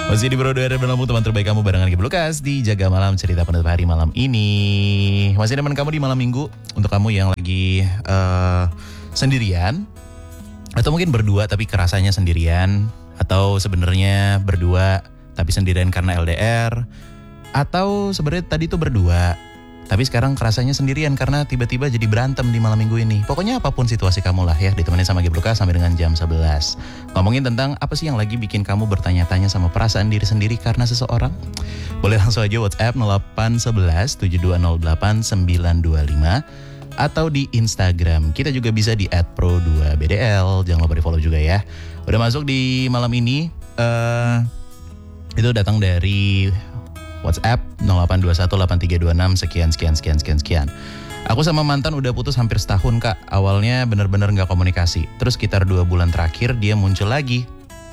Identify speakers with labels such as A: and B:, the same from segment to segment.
A: Masih di Bro 2 Lampung, teman terbaik kamu barengan Ibu Lukas di Jaga Malam, cerita penutup hari malam ini. Masih teman kamu di malam minggu. Untuk kamu yang lagi sendirian, atau mungkin berdua tapi kerasanya sendirian, atau sebenarnya berdua tapi sendirian karena LDR, atau sebenarnya tadi tuh berdua tapi sekarang kerasanya sendirian karena tiba-tiba jadi berantem di malam minggu ini. Pokoknya apapun situasi kamu lah ya, ditemenin sama Gebluka sampai dengan jam 11. Ngomongin tentang apa sih yang lagi bikin kamu bertanya-tanya sama perasaan diri sendiri karena seseorang? Boleh langsung aja WhatsApp 0811 7208 925 atau di Instagram. Kita juga bisa di @pro2bdl. Jangan lupa di follow juga ya. Udah masuk di malam ini. Itu datang dari WhatsApp 08218326 sekian. Aku sama mantan udah putus hampir setahun kak. Awalnya bener-bener gak komunikasi. Terus sekitar 2 bulan terakhir dia muncul lagi.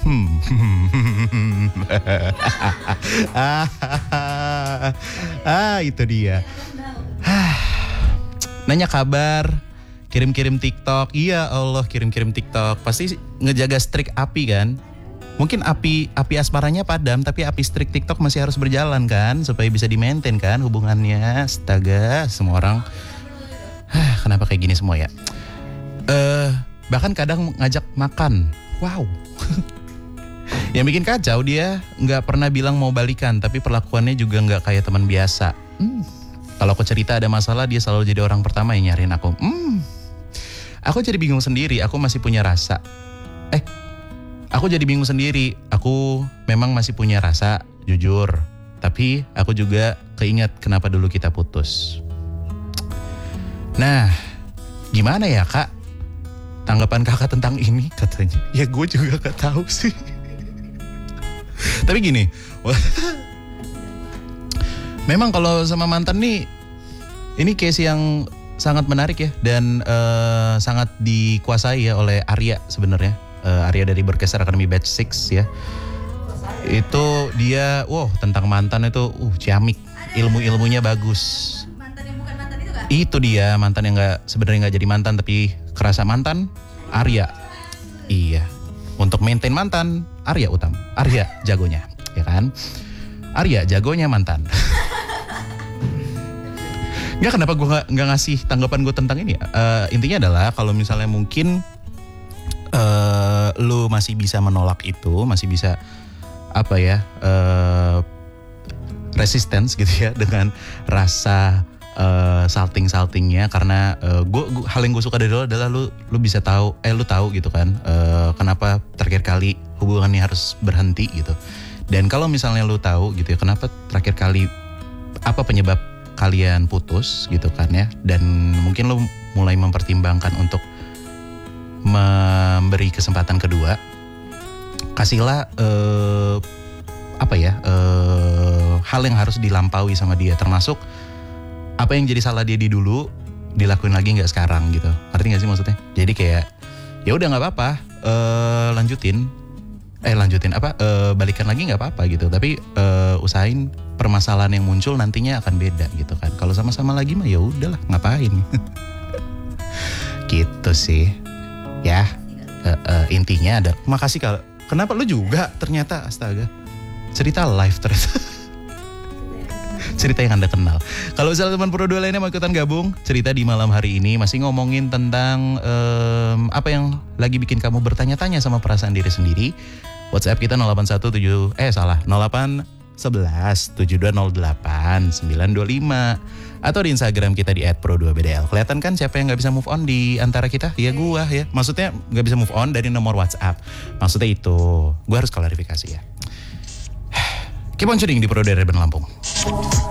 A: Itu dia. Nanya kabar, kirim-kirim TikTok. Iya Allah, kirim-kirim TikTok. Pasti ngejaga strik api kan. Mungkin api asmaranya padam, tapi api strik TikTok masih harus berjalan kan, supaya bisa di-maintain kan hubungannya. Astaga, semua orang. Kenapa kayak gini semua ya? Bahkan kadang ngajak makan. Wow. Yang bikin kacau dia nggak pernah bilang mau balikan, tapi perlakuannya juga nggak kayak teman biasa. Kalau aku cerita ada masalah, dia selalu jadi orang pertama yang nyariin aku. Aku jadi bingung sendiri. Aku masih punya rasa. Aku jadi bingung sendiri. Aku memang masih punya rasa, jujur. Tapi aku juga keinget kenapa dulu kita putus. Nah, gimana ya kak? Tanggapan kakak tentang ini katanya. Ya gue juga gak tahu sih. Tapi gini, memang kalau sama mantan nih, ini case yang sangat menarik ya. Dan sangat dikuasai ya oleh Arya sebenarnya. Arya dari Berkeser Academy Batch 6 ya. Itu dia, tentang mantan itu ciamik, ilmunya bagus.
B: Mantan yang bukan mantan itu gak?
A: Itu dia, mantan yang sebenarnya nggak jadi mantan tapi kerasa mantan, Arya. Iya. Untuk maintain mantan, Arya jagonya, ya kan? Arya jagonya mantan. Nggak, kenapa gue nggak ngasih tanggapan gue tentang ini? Intinya adalah kalau misalnya mungkin lu masih bisa menolak itu, masih bisa resistance gitu ya dengan rasa saltingnya, karena hal yang gue suka dari lu adalah lu bisa tahu, lu tahu gitu kan kenapa terakhir kali hubungannya harus berhenti gitu. Dan kalau misalnya lu tahu gitu ya kenapa terakhir kali, apa penyebab kalian putus gitu kan ya, dan mungkin lu mulai mempertimbangkan untuk memberi kesempatan kedua, kasihlah hal yang harus dilampaui sama dia, termasuk apa yang jadi salah dia di dulu dilakuin lagi nggak sekarang gitu. Ngerti nggak sih maksudnya? Jadi kayak ya udah nggak apa-apa, balikan lagi nggak apa-apa gitu. Tapi usahain permasalahan yang muncul nantinya akan beda gitu kan. Kalau sama-sama lagi mah ya udahlah, ngapain? Gitu sih. Ya, intinya ada. Makasih kalau. Kenapa lu juga ternyata, astaga. Cerita live ternyata. Cerita yang Anda kenal. Kalau misalnya teman Pro 2 lainnya mau ikutan gabung, cerita di malam hari ini masih ngomongin tentang apa yang lagi bikin kamu bertanya-tanya sama perasaan diri sendiri. WhatsApp kita 0811 7208 925 atau di Instagram kita di @pro2bdl. Kelihatan kan siapa yang nggak bisa move on di antara kita? Ya gua ya. Maksudnya nggak bisa move on dari nomor WhatsApp. Maksudnya itu. Gua harus klarifikasi ya. Keep on tuning di Pro 2 Lampung.